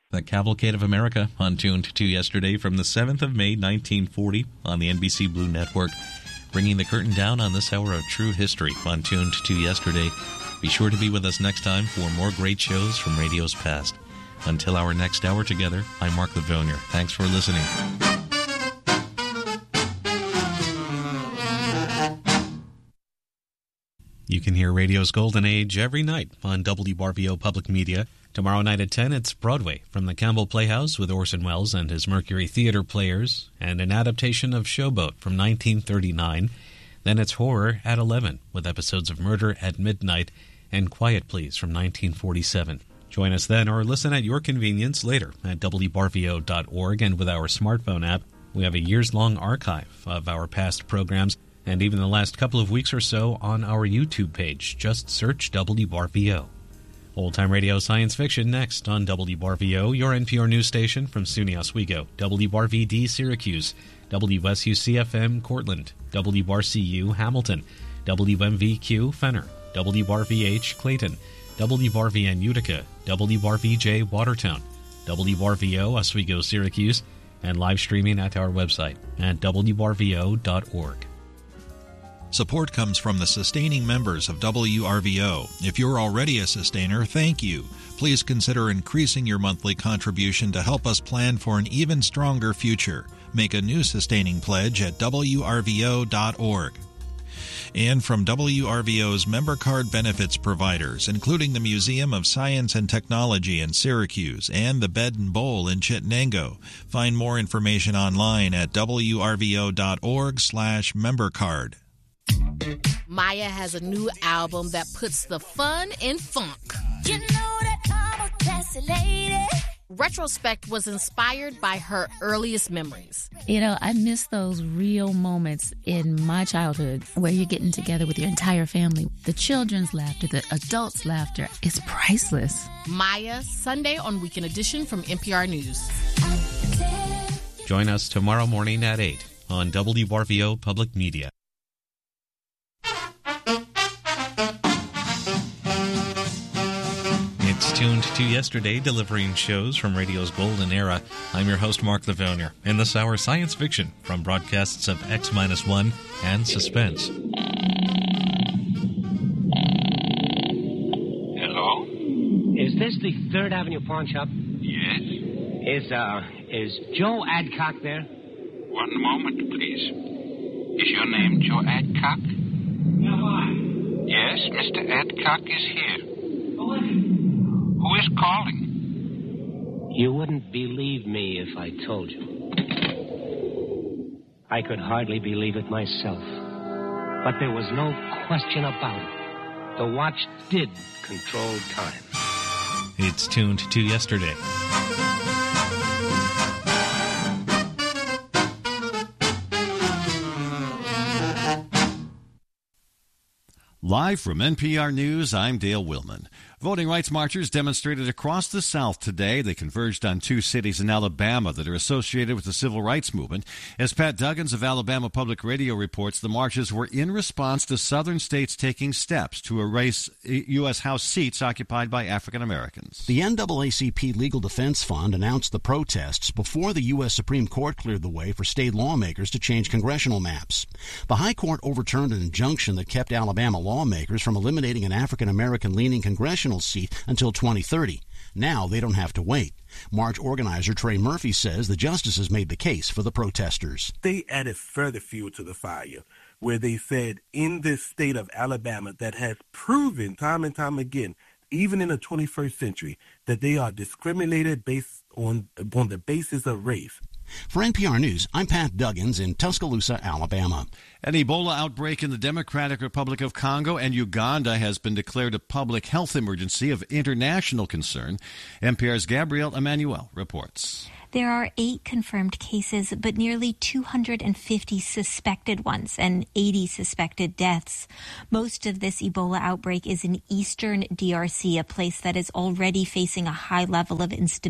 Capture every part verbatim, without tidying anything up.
The Cavalcade of America on Tuned to Yesterday from the seventh of May, nineteen forty on the N B C Blue Network. Bringing the curtain down on this hour of true history on Tuned to Yesterday. Be sure to be with us next time for more great shows from radio's past. Until our next hour together, I'm Mark Livonia. Thanks for listening. You can hear radio's golden age every night on W R V O Public Media. Tomorrow night at ten, it's Broadway from the Campbell Playhouse with Orson Welles and his Mercury Theater Players, and an adaptation of Showboat from nineteen thirty-nine. Then it's horror at eleven with episodes of Murder at Midnight and Quiet Please from nineteen forty-seven. Join us then or listen at your convenience later at W R V O dot org, and with our smartphone app, we have a years-long archive of our past programs and even the last couple of weeks or so on our YouTube page. Just search W R V O. Old-time radio science fiction next on W R V O, your N P R news station from SUNY Oswego, W R V D Syracuse, W S U C F M Cortland, W R C U Hamilton, W M V Q Fenner, W R V H Clayton, W R V N Utica, W R V J Watertown, W R V O Oswego Syracuse, and live streaming at our website at W R V O dot org. Support comes from the sustaining members of W R V O. If you're already a sustainer, thank you. Please consider increasing your monthly contribution to help us plan for an even stronger future. Make a new sustaining pledge at W R V O dot org. And from W R V O's member card benefits providers, including the Museum of Science and Technology in Syracuse and the Bed and Bowl in Chittenango. Find more information online at W R V O dot org slash member card. Maya has a new album that puts the fun in funk. You know that I'm a classy lady. Retrospect was inspired by her earliest memories. You know, I miss those real moments in my childhood where you're getting together with your entire family. The children's laughter, the adults' laughter is priceless. Maya, Sunday on Weekend Edition from N P R News. Join us tomorrow morning at eight on W R V O Public Media. It's Tuned to Yesterday, delivering shows from radio's golden era. I'm your host, Mark Livonia. In this hour, science fiction from broadcasts of X one and Suspense. Hello? Is this the Third Avenue pawn shop? Yes. Is, uh, is Joe Adcock there? One moment, please. Is your name Joe Adcock? Yeah, why? Yes, Mister Adcock is here. Who is it? Who is calling? You wouldn't believe me if I told you. I could hardly believe it myself. But there was no question about it. The watch did control time. It's Tuned to Yesterday. Live from N P R News, I'm Dale Willman. Voting rights marchers demonstrated across the South today. They converged on two cities in Alabama that are associated with the civil rights movement. As Pat Duggins of Alabama Public Radio reports, the marches were in response to southern states taking steps to erase U S House seats occupied by African Americans. The N double A C P Legal Defense Fund announced the protests before the U S Supreme Court cleared the way for state lawmakers to change congressional maps. The High Court overturned an injunction that kept Alabama lawmakers from eliminating an African American leaning congressional seat until twenty thirty. Now they don't have to wait. March organizer Trey Murphy says the justices made the case for the protesters. They added further fuel to the fire, where they said in this state of Alabama that has proven time and time again, even in the twenty-first century, that they are discriminated based on, on the basis of race. For N P R News, I'm Pat Duggins in Tuscaloosa, Alabama. An Ebola outbreak in the Democratic Republic of Congo and Uganda has been declared a public health emergency of international concern. N P R's Gabrielle Emanuel reports. There are eight confirmed cases, but nearly two hundred fifty suspected ones and eighty suspected deaths. Most of this Ebola outbreak is in eastern D R C, a place that is already facing a high level of instability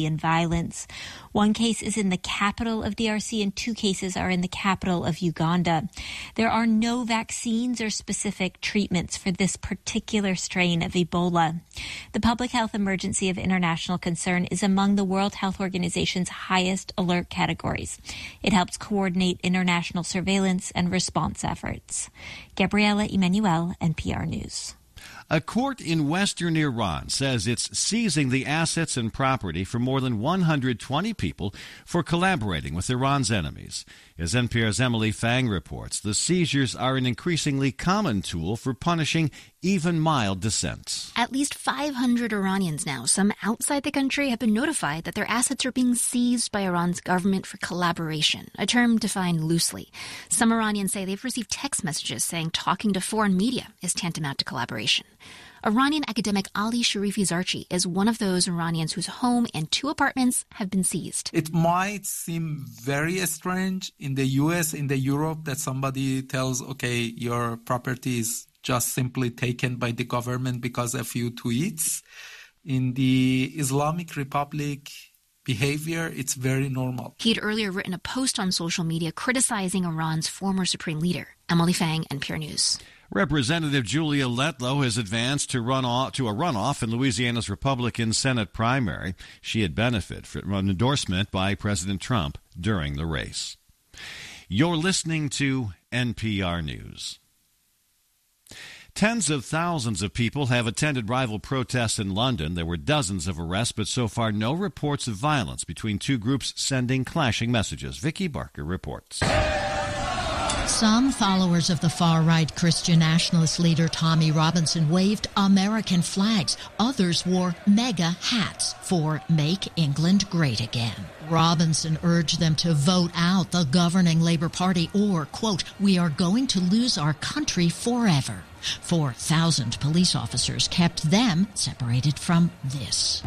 civilian violence. One case is in the capital of D R C and two cases are in the capital of Uganda. There are no vaccines or specific treatments for this particular strain of Ebola. The public health emergency of international concern is among the World Health Organization's highest alert categories. It helps coordinate international surveillance and response efforts. Gabriela Emanuel, N P R News. A court in western Iran says it's seizing the assets and property for more than one hundred twenty people for collaborating with Iran's enemies. As N P R's Emily Fang reports, the seizures are an increasingly common tool for punishing even mild dissents. At least five hundred Iranians now, some outside the country, have been notified that their assets are being seized by Iran's government for collaboration, a term defined loosely. Some Iranians say they've received text messages saying talking to foreign media is tantamount to collaboration. Iranian academic Ali Sharifi Zarchi is one of those Iranians whose home and two apartments have been seized. It might seem very strange in the U S, in the Europe, that somebody tells, okay, your property is just simply taken by the government because of a few tweets. In the Islamic Republic, behavior, it's very normal. He'd earlier written a post on social media criticizing Iran's former supreme leader. Emily Fang, N P R News. Representative Julia Letlow has advanced to run off, to a runoff in Louisiana's Republican Senate primary. She had benefited from an endorsement by President Trump during the race. You're listening to N P R News. Tens of thousands of people have attended rival protests in London. There were dozens of arrests, but so far no reports of violence between two groups sending clashing messages. Vicky Barker reports. Some followers of the far-right Christian nationalist leader Tommy Robinson waved American flags. Others wore MAGA hats for Make England Great Again. Robinson urged them to vote out the governing Labour Party or, quote, we are going to lose our country forever. four thousand police officers kept them separated from this.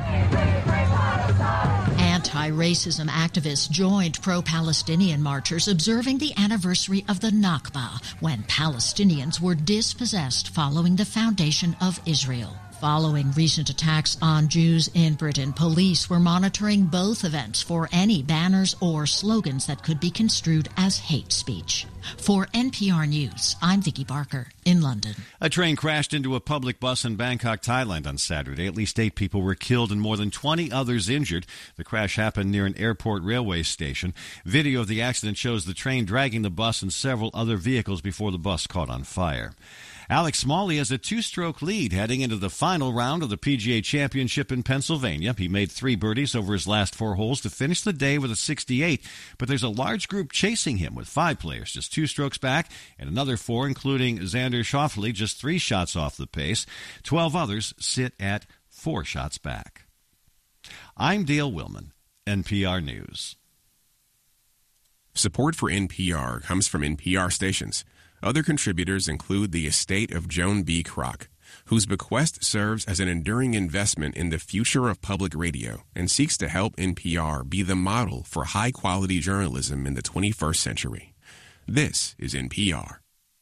Anti-racism activists joined pro-Palestinian marchers observing the anniversary of the Nakba, when Palestinians were dispossessed following the foundation of Israel. Following recent attacks on Jews in Britain, police were monitoring both events for any banners or slogans that could be construed as hate speech. For N P R News, I'm Vicky Barker in London. A train crashed into a public bus in Bangkok, Thailand on Saturday. At least eight people were killed and more than twenty others injured. The crash happened near an airport railway station. Video of the accident shows the train dragging the bus and several other vehicles before the bus caught on fire. Alex Smalley has a two-stroke lead heading into the final round of the P G A Championship in Pennsylvania. He made three birdies over his last four holes to finish the day with a sixty-eight, but there's a large group chasing him with five players just two strokes back and another four, including Xander Schauffele, just three shots off the pace. Twelve others sit at four shots back. I'm Dale Willman, N P R News. Support for N P R comes from N P R stations. Other contributors include the estate of Joan B. Kroc, whose bequest serves as an enduring investment in the future of public radio and seeks to help N P R be the model for high-quality journalism in the twenty-first century. This is N P R.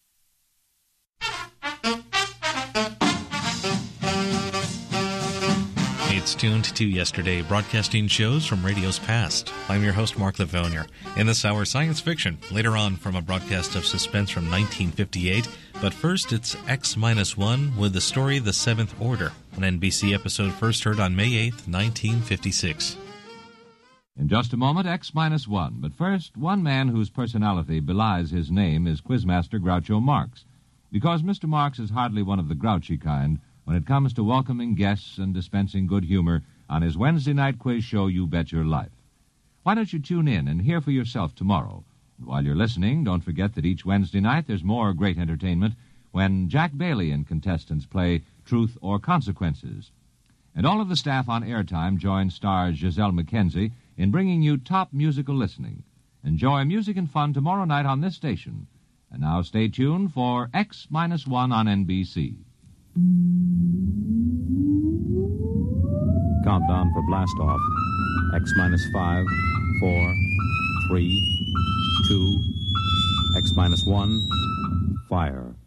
It's tuned to yesterday, broadcasting shows from radio's past. I'm your host, Mark Livonia. In this hour, science fiction. Later on, from a broadcast of suspense from nineteen fifty-eight. But first, it's X minus one with the story The Seventh Order, an N B C episode first heard on May eighth, nineteen fifty-six. In just a moment, X minus one. But first, one man whose personality belies his name is Quizmaster Groucho Marx. Because Mister Marx is hardly one of the grouchy kind when it comes to welcoming guests and dispensing good humor on his Wednesday night quiz show, You Bet Your Life. Why don't you tune in and hear for yourself tomorrow? And while you're listening, don't forget that each Wednesday night there's more great entertainment when Jack Bailey and contestants play Truth or Consequences. And all of the staff on Airtime join stars Giselle McKenzie in bringing you top musical listening. Enjoy music and fun tomorrow night on this station. And now stay tuned for X minus one on N B C. Countdown for blast off. X minus five, four, three, two, X minus one, fire.